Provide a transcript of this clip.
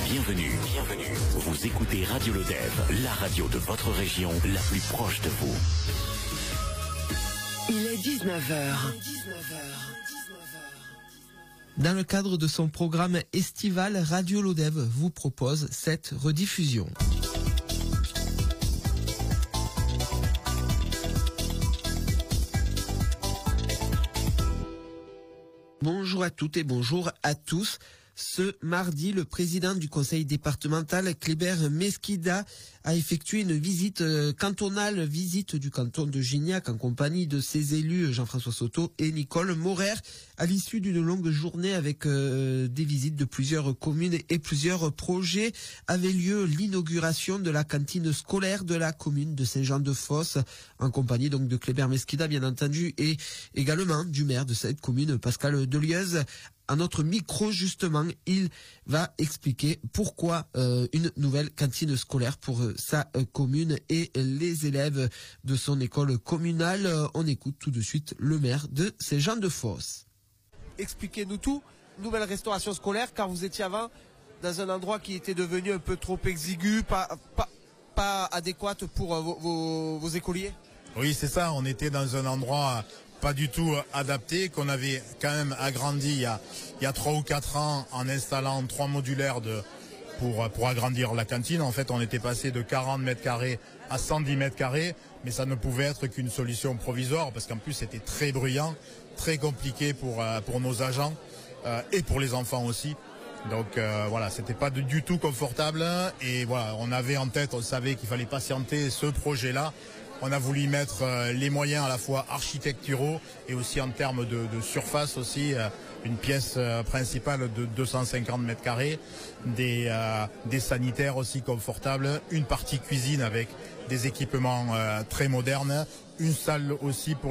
Bienvenue. Vous écoutez Radio Lodève, la radio de votre région, la plus proche de vous. Il est 19h. Dans le cadre de son programme estival, Radio Lodève vous propose cette rediffusion. Bonjour à toutes et bonjour à tous. Ce mardi, le président du conseil départemental, Kléber Mesquida, a effectué une visite cantonale, visite du canton de Gignac en compagnie de ses élus Jean-François Soto et Nicole Maurer, à l'issue d'une longue journée avec des visites de plusieurs communes et plusieurs projets. Avait lieu l'inauguration de la cantine scolaire de la commune de Saint-Jean-de-Fosse, en compagnie donc de Kléber Mesquida, bien entendu, et également du maire de cette commune, Pascal Delieuse. À notre micro, justement, il va expliquer pourquoi une nouvelle cantine scolaire pour sa commune et les élèves de son école communale. On écoute tout de suite le maire de Saint-Jean-de-Fosse. Expliquez-nous tout. Nouvelle restauration scolaire, car vous étiez avant dans un endroit qui était devenu un peu trop exigu, pas adéquat pour vos écoliers. Oui, c'est ça. On était dans un endroit pas du tout adapté, qu'on avait quand même agrandi il y a 3 ou 4 ans en installant 3 modulaires pour agrandir la cantine. En fait, on était passé de 40 mètres carrés à 110 mètres carrés, mais ça ne pouvait être qu'une solution provisoire parce qu'en plus c'était très bruyant, très compliqué pour nos agents et pour les enfants aussi. Donc voilà, c'était pas du tout confortable et voilà, on avait en tête, on savait qu'il fallait patienter ce projet-là. On a voulu mettre les moyens à la fois architecturaux et aussi en termes de surface aussi, une pièce principale de 250 mètres carrés, des sanitaires aussi confortables, une partie cuisine avec des équipements très modernes, une salle aussi pour